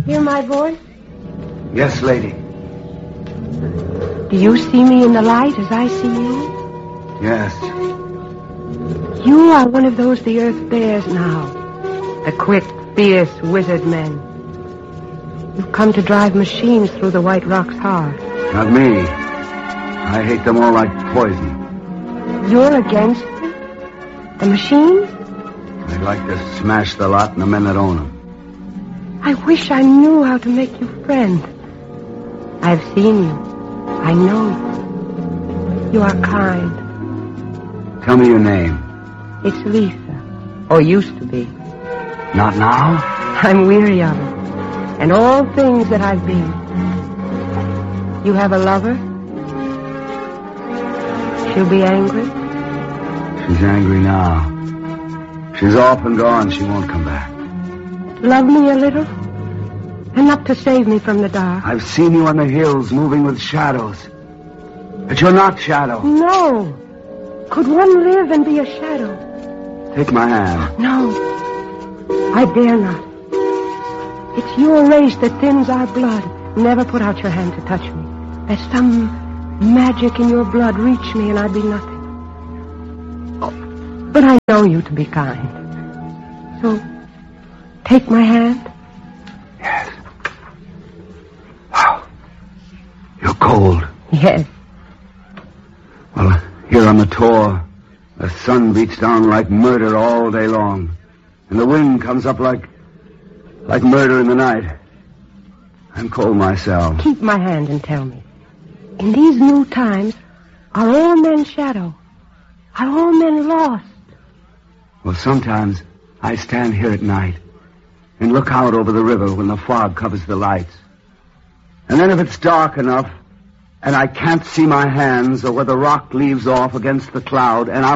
hear my voice? Yes, lady. Do you see me in the light as I see you? Yes. You are one of those the earth bears now. The quick, fierce wizard men. You've come to drive machines through the White Rock's heart. Not me. I hate them all like poison. You're against them? The machines? I'd like to smash the lot and the men that own them. I wish I knew how to make you friend. I've seen you. I know you. You are kind. Tell me your name. It's Lisa. Or used to be. Not now? I'm weary of it. And all things that I've been. You have a lover? She'll be angry? She's angry now. She's off and gone. She won't come back. Love me a little? Enough to save me from the dark. I've seen you on the hills moving with shadows. But you're not Shadow. No. Could one live and be a shadow? Take my hand. No. I dare not. It's your race that thins our blood. Never put out your hand to touch me. Let some magic in your blood reach me and I'd be nothing. Oh, but I know you to be kind. So, take my hand. Yes. Wow. You're cold. Yes. Well, here on the Tor, the sun beats down like murder all day long. And the wind comes up like murder in the night. I'm cold myself. Keep my hand and tell me. In these new times, are all men shadow? Are all men lost? Well, sometimes I stand here at night and look out over the river when the fog covers the lights. And then if it's dark enough and I can't see my hands or where the rock leaves off against the cloud and I'm